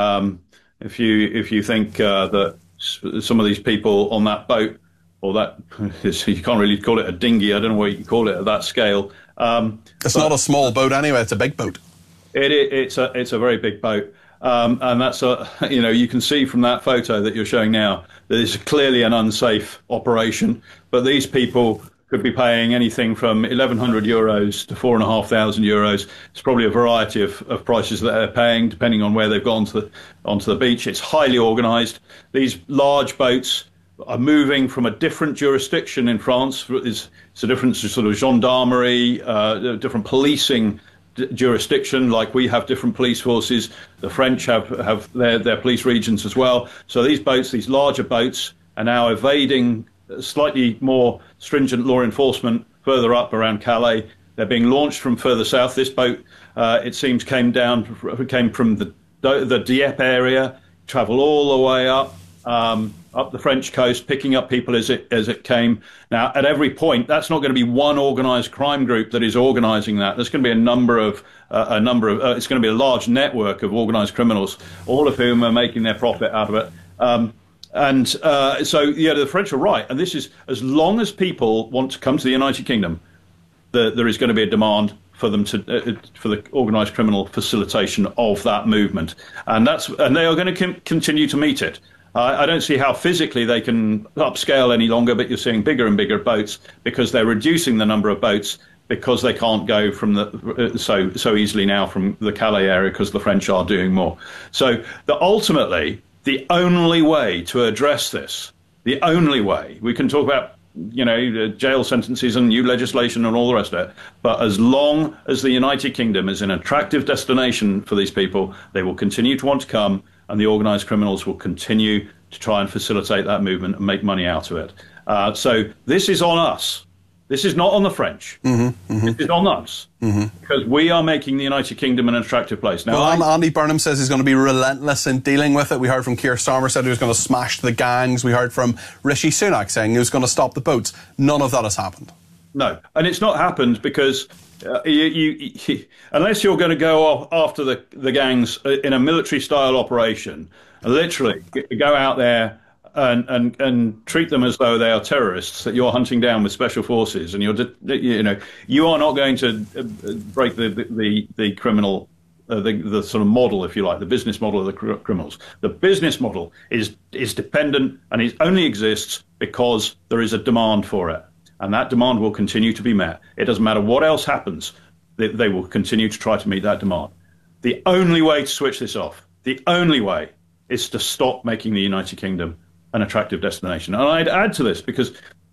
If you think that some of these people on that boat, or that you can't really call it a dinghy, I don't know what you can call it at that scale. It's not a small boat anyway. It's a big boat. It's a very big boat, and that's you can see from that photo that you're showing now that it's clearly an unsafe operation. But these people could be paying anything from 1,100 euros to 4,500 euros. It's probably a variety of prices that they're paying depending on where they've gone onto the beach. It's highly organised. These large boats are moving from a different jurisdiction in France. It's a different sort of gendarmerie, different policing jurisdiction, like we have different police forces. The French have their police regions as well. So these boats, these larger boats, are now evading slightly more stringent law enforcement further up around Calais. They're being launched from further south. This boat, it seems, came from the Dieppe area, travelled all the way up the French coast, picking up people as it came. Now, at every point, that's not going to be one organised crime group that is organising that. There's going to be it's going to be a large network of organised criminals, all of whom are making their profit out of it. So the French are right. And this is, as long as people want to come to the United Kingdom, there is going to be a demand for them for the organised criminal facilitation of that movement, and they are going to continue to meet it. I don't see how physically they can upscale any longer, but you're seeing bigger and bigger boats because they're reducing the number of boats because they can't go from so easily now from the Calais area because the French are doing more. So ultimately, the only way to address this, the only way, we can talk about jail sentences and new legislation and all the rest of it, but as long as the United Kingdom is an attractive destination for these people, they will continue to want to come, and the organised criminals will continue to try and facilitate that movement and make money out of it. So this is on us. This is not on the French. This is on us. Because we are making the United Kingdom an attractive place. Now, Andy Burnham says he's going to be relentless in dealing with it. We heard from Keir Starmer said he was going to smash the gangs. We heard from Rishi Sunak saying he was going to stop the boats. None of that has happened. No. And it's not happened because unless you're going to go after the gangs in a military-style operation, literally go out there and treat them as though they are terrorists that you're hunting down with special forces, and you are not going to break the criminal the sort of model, if you like, the business model of the criminals. The business model is dependent, and it only exists because there is a demand for it, and that demand will continue to be met. It doesn't matter what else happens; they will continue to try to meet that demand. The only way to switch this off, the only way, is to stop making the United Kingdom an attractive destination. And I'd add to this because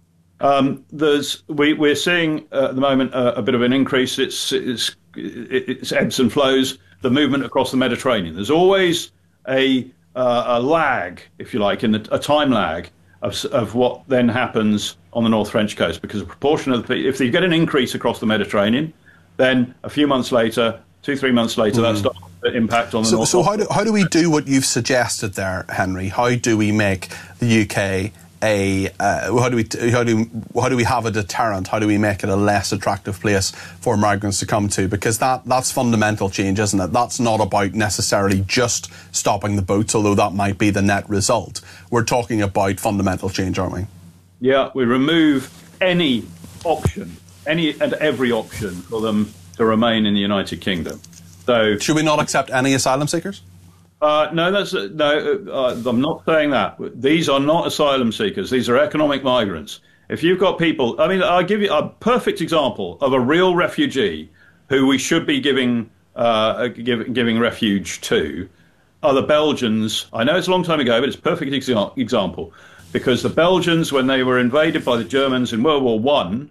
we're seeing at the moment a bit of an increase. It's ebbs and flows. The movement across the Mediterranean. There's always a lag, if you like, a time lag of what then happens on the North French coast, because a proportion of if you get an increase across the Mediterranean, then a few months later, 2-3 months later, that starts to impact on the North. So how do we do what you've suggested there, Henry? How do we make the UK how do we have a deterrent? How do we make it a less attractive place for migrants to come to? Because that's fundamental change, isn't it? That's not about necessarily just stopping the boats, although that might be the net result. We're talking about fundamental change, aren't we? Yeah, we remove any option, any and every option for them to remain in the United Kingdom. So, should we not accept any asylum seekers? No, I'm not saying that. These are not asylum seekers. These are economic migrants. If you've got people, I mean, I'll give you a perfect example of a real refugee who we should be giving refuge to, are the Belgians. I know it's a long time ago, but it's a perfect example. Because the Belgians, when they were invaded by the Germans in World War I,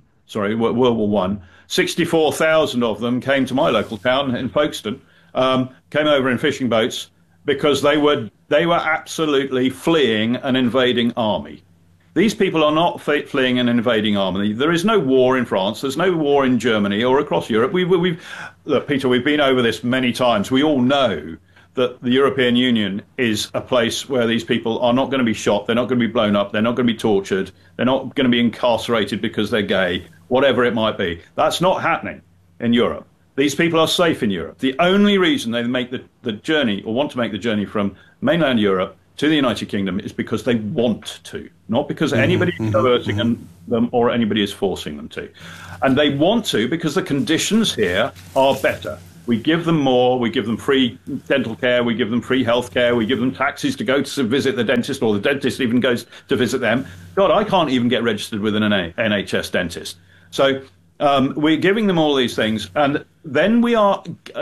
64,000 of them came to my local town in Folkestone, came over in fishing boats because they were absolutely fleeing an invading army. These people are not fleeing an invading army. There is no war in France. There's no war in Germany or across Europe. Look, Peter, we've been over this many times. We all know that the European Union is a place where these people are not going to be shot, they're not going to be blown up, they're not going to be tortured, they're not going to be incarcerated because they're gay, whatever it might be. That's not happening in Europe. These people are safe in Europe. The only reason they make the journey or want to make the journey from mainland Europe to the United Kingdom is because they want to, not because anybody is coercing them or anybody is forcing them to. And they want to because the conditions here are better. We give them more, we give them free dental care, we give them free health care, we give them taxis to go to visit the dentist, or the dentist even goes to visit them. God, I can't even get registered with an NHS dentist. So we're giving them all these things, and then we are,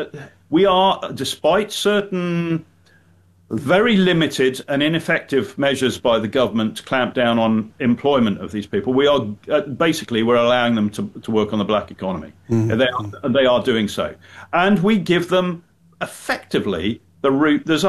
despite certain very limited and ineffective measures by the government to clamp down on employment of these people, we are we're allowing them to work on the black economy. They are doing so. And we give them effectively the route. There's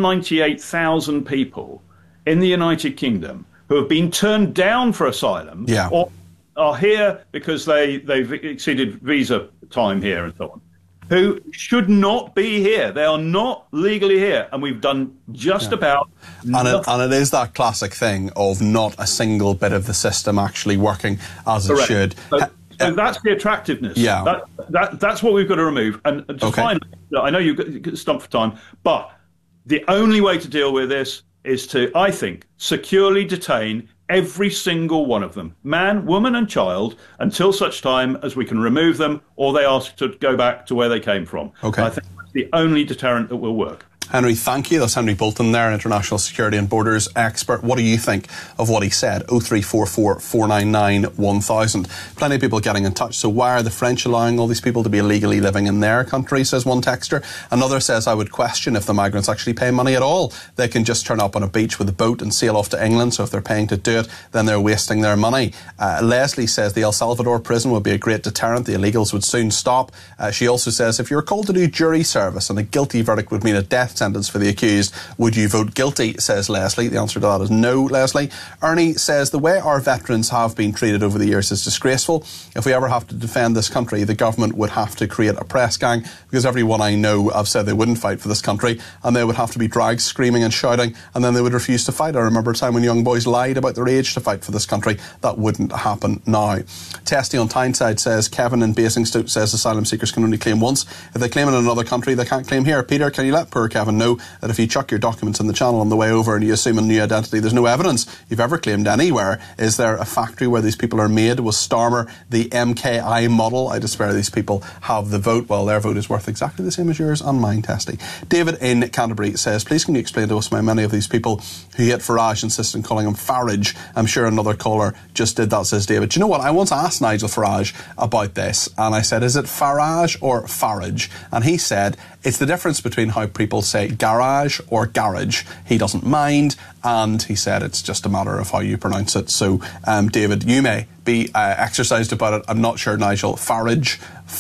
198,000 people in the United Kingdom who have been turned down for asylum or are here because they've exceeded visa time here and so on, who should not be here. They are not legally here. And we've done just about nothing. And it is that classic thing of not a single bit of the system actually working as it should. So that's the attractiveness. Yeah. That's what we've got to remove. And to finally, I know you've got stumped for time, but the only way to deal with this is to, I think, securely detain every single one of them, man, woman and child, until such time as we can remove them or they ask to go back to where they came from. Okay. I think that's the only deterrent that will work. Henry, thank you. That's Henry Bolton there, international security and borders expert. What do you think of what he said? 0344 499 1000. Plenty of people getting in touch. So why are the French allowing all these people to be illegally living in their country, says one texter. Another says, I would question if the migrants actually pay money at all. They can just turn up on a beach with a boat and sail off to England. So if they're paying to do it, then they're wasting their money. Leslie says the El Salvador prison would be a great deterrent. The illegals would soon stop. She also says, if you're called to do jury service and a guilty verdict would mean a death sentence for the accused, would you vote guilty, says Leslie. The answer to that is no, Leslie. Ernie says the way our veterans have been treated over the years is disgraceful. If we ever have to defend this country, the government would have to create a press gang, because everyone I know have said they wouldn't fight for this country, and they would have to be dragged screaming and shouting, and then they would refuse to fight. I remember a time when young boys lied about their age to fight for this country. That wouldn't happen now. Testy on Tyneside says Kevin in Basingstoke says asylum seekers can only claim once. If they claim in another country, they can't claim here. Peter, can you let poor Kevin know that if you chuck your documents in the channel on the way over and you assume a new identity, there's no evidence you've ever claimed anywhere? Is there a factory where these people are made? Was Starmer the MKI model? I despair these people have the vote. Well, their vote is worth exactly the same as yours and mine, Testy. David in Canterbury says, please can you explain to us why many of these people who hate Farage insist on calling him Farage? I'm sure another caller just did that, says David. Do you know what? I once asked Nigel Farage about this, and I said, is it Farage or Farage? And he said, it's the difference between how people say garage or garage. He doesn't mind, and he said it's just a matter of how you pronounce it. So, David, you may be exercised about it. I'm not sure, Nigel. Farage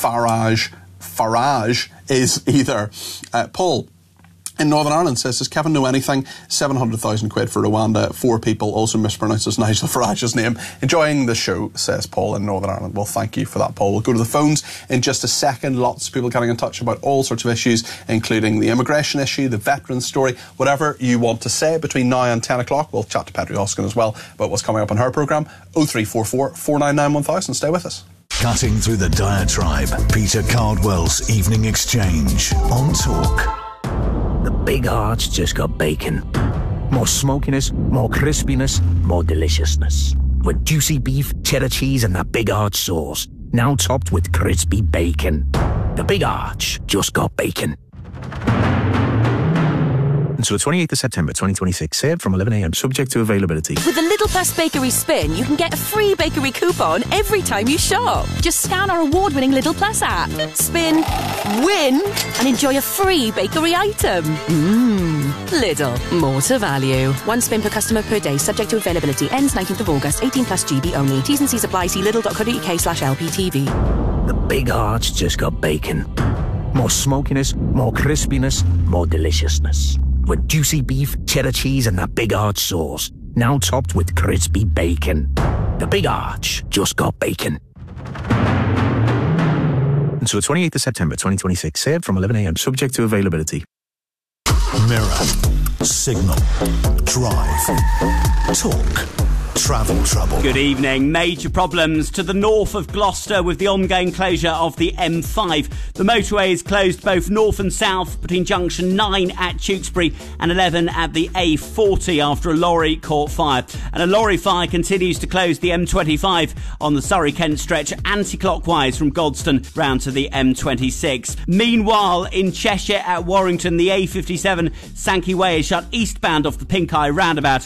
is either. Paul in Northern Ireland says, does Kevin know anything? 700,000 quid for Rwanda. 4 people also mispronounces Nigel Farage's name. Enjoying the show, says Paul in Northern Ireland. Well, thank you for that, Paul. We'll go to the phones in just a second. Lots of people getting in touch about all sorts of issues, including the immigration issue, the veteran story, whatever you want to say between now and 10 o'clock. We'll chat to Petri Hoskin as well about what's coming up on her programme. 0344 499 1000. Stay with us. Cutting through the diatribe, Peter Cardwell's Evening Exchange on Talk. The big arch just got bacon. More smokiness, more crispiness, more deliciousness. With juicy beef, cheddar cheese and that big arch sauce. Now topped with crispy bacon. The big arch just got bacon. Until the 28th of September 2026. Served from 11 a.m. subject to availability. With the Little Plus Bakery Spin, you can get a free bakery coupon every time you shop. Just scan our award-winning Little Plus app. Spin, win, and enjoy a free bakery item. Lidl, more to value. One spin per customer per day, subject to availability. Ends 19th of August, 18 plus GB only. T's and C's apply. See lidl.co.uk/LPTV. The big arch just got bacon. More smokiness, more crispiness, more deliciousness. With juicy beef, cheddar cheese, and that big arch sauce. Now topped with crispy bacon. The big arch just got bacon. Until the 28th of September 2026. Served from 11 a.m. subject to availability. Mirror, signal, drive, talk, travel trouble. Good evening. Major problems to the north of Gloucester with the ongoing closure of the M5. The motorway is closed both north and south between junction 9 at Tewkesbury and 11 at the A40 after a lorry caught fire. And a lorry fire continues to close the M25 on the Surrey-Kent stretch anti-clockwise from Godstone round to the M26. Meanwhile, in Cheshire at Warrington, the A57 Sankey Way is shut eastbound off the Pink Eye roundabout